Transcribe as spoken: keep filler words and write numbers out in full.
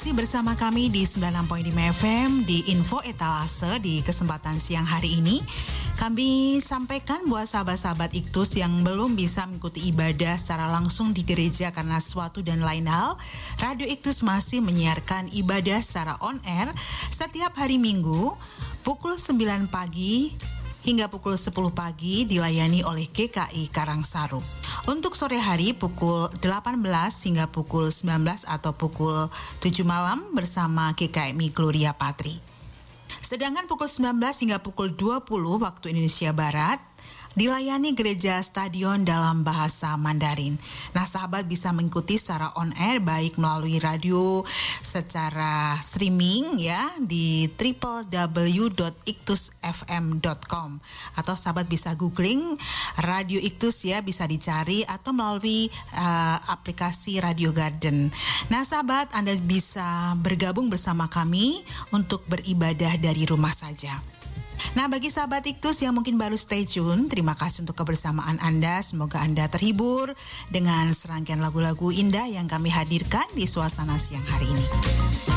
Masih bersama kami di sembilan puluh enam koma lima F M di Info Etalase. Di kesempatan siang hari ini kami sampaikan buat sahabat-sahabat Iktus yang belum bisa mengikuti ibadah secara langsung di gereja karena suatu dan lain hal, Radio Iktus masih menyiarkan ibadah secara on air setiap hari Minggu pukul sembilan pagi hingga pukul sepuluh pagi, dilayani oleh G K I Karangsaru. Untuk sore hari pukul delapan belas hingga pukul sembilan belas atau pukul tujuh malam bersama G K M I Gloria Patri. Sedangkan pukul sembilan belas hingga pukul dua puluh waktu Indonesia Barat dilayani gereja stadion dalam bahasa Mandarin. Nah, sahabat bisa mengikuti secara on air baik melalui radio secara streaming ya di w w w dot iktus f m dot com atau sahabat bisa googling Radio Iktus ya, bisa dicari atau melalui uh, aplikasi Radio Garden. Nah, sahabat, Anda bisa bergabung bersama kami untuk beribadah dari rumah saja. Nah, bagi sahabat Iktus yang mungkin baru stay tune, terima kasih untuk kebersamaan Anda. Semoga Anda terhibur dengan serangkaian lagu-lagu indah yang kami hadirkan di suasana siang hari ini.